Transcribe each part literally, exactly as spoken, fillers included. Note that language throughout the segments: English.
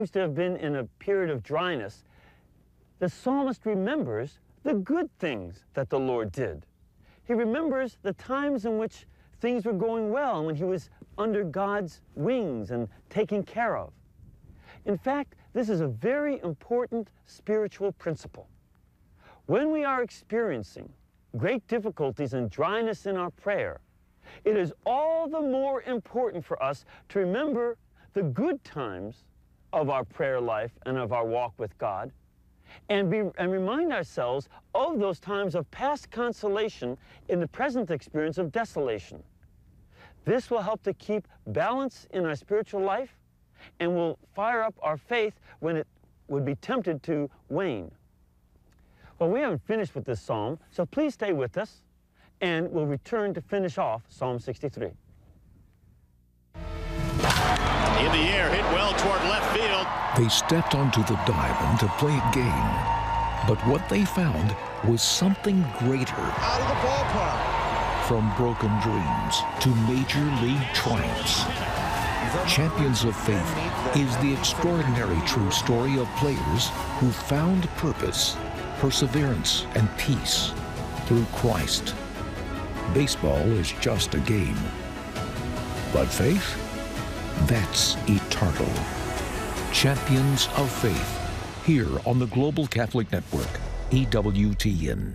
to have been in a period of dryness, the psalmist remembers the good things that the Lord did. He remembers the times in which things were going well and when he was under God's wings and taken care of. In fact, this is a very important spiritual principle. When we are experiencing great difficulties and dryness in our prayer, it is all the more important for us to remember the good times of our prayer life and of our walk with God, and, be, and remind ourselves of those times of past consolation in the present experience of desolation. This will help to keep balance in our spiritual life and will fire up our faith when it would be tempted to wane. Well, we haven't finished with this psalm, so please stay with us, and we'll return to finish off Psalm sixty-three. In the air, hit well toward left field. They stepped onto the diamond to play a game, but what they found was something greater. Out of the ballpark. From broken dreams to major league triumphs, Champions of Faith is the extraordinary true story of players who found purpose, perseverance, and peace through Christ. Baseball is just a game, but faith, that's eternal. Champions of Faith, here on the Global Catholic Network, E W T N.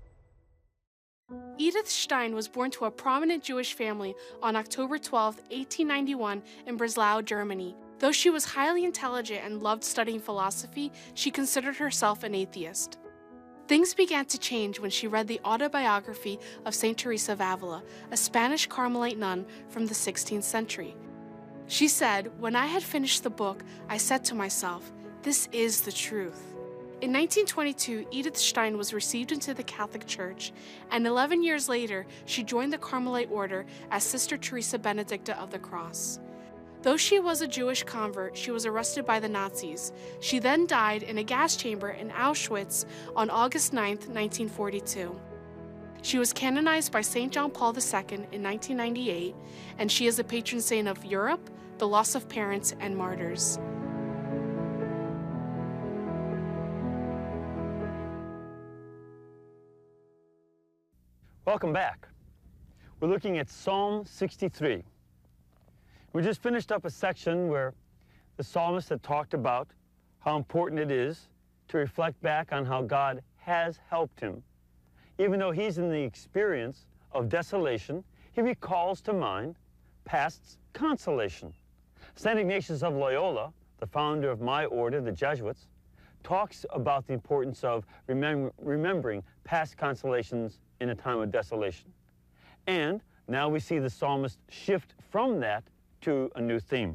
Edith Stein was born to a prominent Jewish family on October twelfth, eighteen ninety-one in Breslau, Germany. Though she was highly intelligent and loved studying philosophy, she considered herself an atheist. Things began to change when she read the autobiography of Saint Teresa of Avila, a Spanish Carmelite nun from the sixteenth century. She said, "When I had finished the book, I said to myself, this is the truth." In nineteen twenty-two, Edith Stein was received into the Catholic Church, and eleven years later, she joined the Carmelite order as Sister Teresa Benedicta of the Cross. Though she was a Jewish convert, she was arrested by the Nazis. She then died in a gas chamber in Auschwitz on August ninth, nineteen forty-two. She was canonized by Saint John Paul the Second in nineteen ninety-eight, and she is the patron saint of Europe, the loss of parents, and martyrs. Welcome back. We're looking at Psalm sixty-three. We just finished up a section where the psalmist had talked about how important it is to reflect back on how God has helped him. Even though he's in the experience of desolation, he recalls to mind past consolation. Saint Ignatius of Loyola, the founder of my order, the Jesuits, talks about the importance of remem remembering past consolations in a time of desolation. And now we see the psalmist shift from that to a new theme.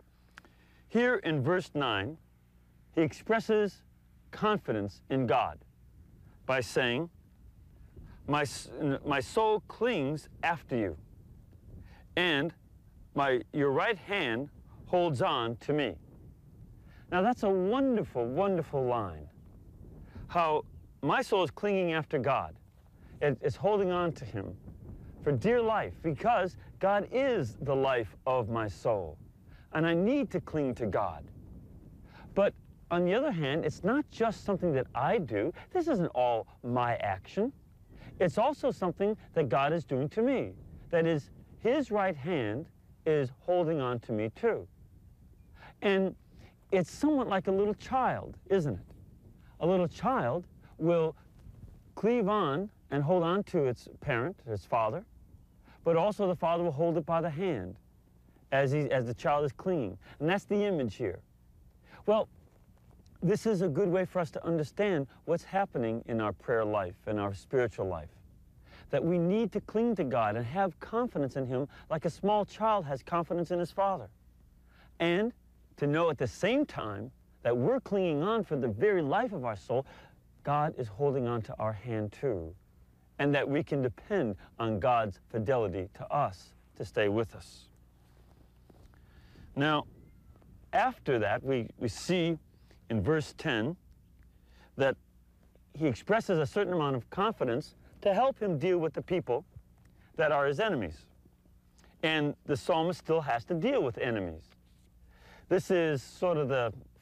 Here in verse nine, he expresses confidence in God by saying, my, my soul clings after you, and my, your right hand holds on to me. Now that's a wonderful, wonderful line. How my soul is clinging after God. It is holding on to him for dear life, because God is the life of my soul, and I need to cling to God. But on the other hand, it's not just something that I do. This isn't all my action. It's also something that God is doing to me. That is, his right hand is holding on to me too. And it's somewhat like a little child, isn't it? A little child will cleave on and hold on to its parent, its father, but also the father will hold it by the hand as, he, as the child is clinging. And that's the image here. Well, this is a good way for us to understand what's happening in our prayer life and our spiritual life. That we need to cling to God and have confidence in him like a small child has confidence in his father. And to know at the same time that we're clinging on for the very life of our soul, God is holding on to our hand too. And that we can depend on God's fidelity to us to stay with us. Now, after that, we, we see in verse ten that he expresses a certain amount of confidence to help him deal with the people that are his enemies. And the psalmist still has to deal with enemies. This is sort of the